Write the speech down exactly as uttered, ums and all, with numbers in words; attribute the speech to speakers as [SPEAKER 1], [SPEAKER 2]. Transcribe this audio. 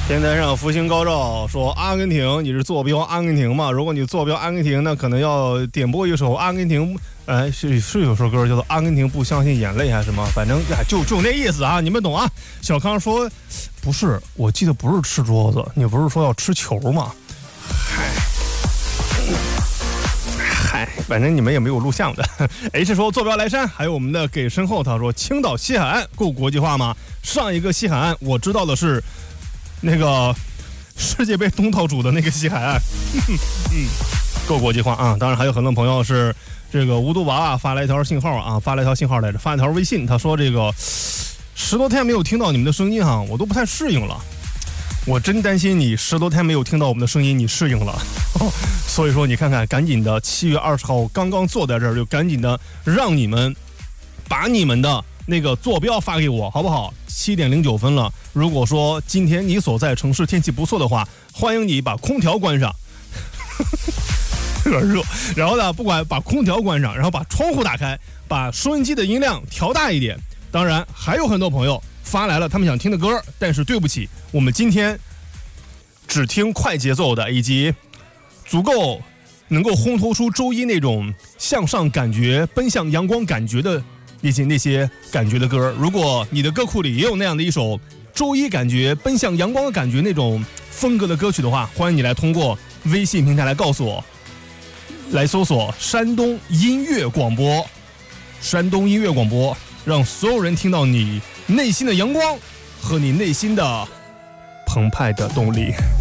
[SPEAKER 1] 天台上福星高照，说阿根廷，你是坐标阿根廷嘛？如果你坐标阿根廷，那可能要点播一首阿根廷，哎，是是有首歌叫做《阿根廷不相信眼泪》还是什么？反正哎，就就那意思啊，你们懂啊？小康说，不是，我记得不是吃桌子，你不是说要吃球吗？嗨。嗨，反正你们也没有录像的。H 说坐标来山，还有我们的给身后，他说青岛西海岸够国际化吗？上一个西海岸我知道的是那个世界杯东道主的那个西海岸，嗯，够国际化啊。当然还有很多朋友是这个无毒娃娃发来一条信号啊，发来一条信号来着，发一条微信，他说这个十多天没有听到你们的声音哈，我都不太适应了。我真担心你十多天没有听到我们的声音，你适应了，所以说你看看，赶紧的，七月二十号刚刚坐在这儿，就赶紧的让你们把你们的那个坐标发给我，好不好？七点零九分了，如果说今天你所在城市天气不错的话，欢迎你把空调关上，有点热，然后呢，不管把空调关上，然后把窗户打开，把收音机的音量调大一点。当然，还有很多朋友发来了他们想听的歌，但是对不起，我们今天只听快节奏的，以及足够能够烘托出周一那种向上感觉、奔向阳光感觉的以及那些感觉的歌。如果你的歌库里也有那样的一首周一感觉、奔向阳光的感觉那种风格的歌曲的话，欢迎你来通过微信平台来告诉我，来搜索山东音乐广播，山东音乐广播，让所有人听到你内心的阳光和你内心的澎湃的动力。